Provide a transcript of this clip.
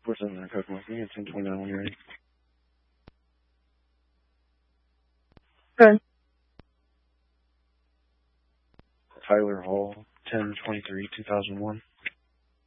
479 code marking at 1029 when you're ready. Good. Tyler Hall, 1023-2001.